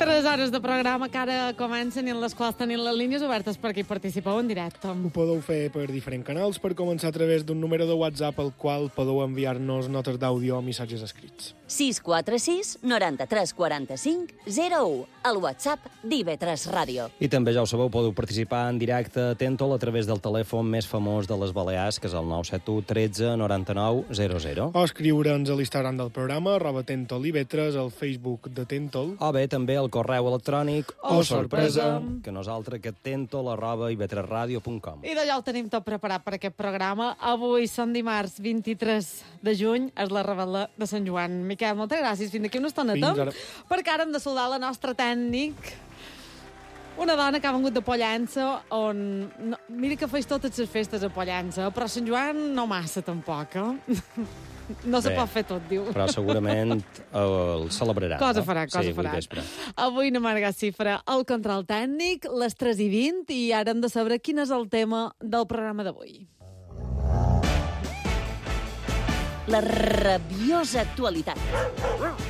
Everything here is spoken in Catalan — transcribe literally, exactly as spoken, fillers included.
Tres hores de programa que ara comencen i en les quals tenim les línies obertes perquè hi participeu en directe. Ho podeu fer per diferents canals, per començar a través d'un número de WhatsApp al qual podeu enviar-nos notes d'àudio o missatges escrits. sis quatre sis, noranta-tres quaranta-cinc, zero u, el WhatsApp d'I V tres Ràdio. I també, ja ho sabeu, podeu participar en directe a Tentol a través del telèfon més famós de les Balears, que és el nou set u tretze noranta-nou zero zero. O escriure'ns a l'Instagram del programa, arroba Tentol I V tres, al Facebook de Tentol. O bé també el correu electrònic o sorpresa, que nosaltres que tentol arroba i v tres radio punt com. I d'allò ho tenim tot preparat per aquest programa. Avui són dimarts vint-i-tres de juny, és la rebel·la de Sant Joan. Miquel, moltes gràcies. Fins d'aquí una estoneta. Fins ara. Perquè ara hem de saludar la nostra tècnic, una dona que ha vengut de Pollença, on... No, mira que feis totes les festes a Pollença, però Sant Joan no massa, tampoc, eh? No se Bé, pot fer tot, diu. Però segurament el celebrarà. Cosa no? farà, cosa sí, farà. Vespre. Avui anem a Marga Cifra, el control tècnic, les tres i vint, i ara hem de saber quin és el tema del programa d'avui. La rabiosa actualitat.